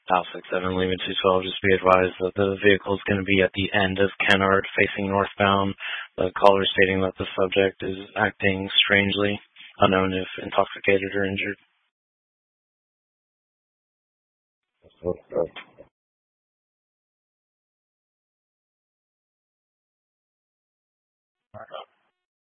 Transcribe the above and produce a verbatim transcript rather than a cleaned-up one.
Alpha six seven, Lima two twelve, just be advised that the vehicle is going to be at the end of Kennard facing northbound. The caller stating that the subject is acting strangely, unknown if intoxicated or injured.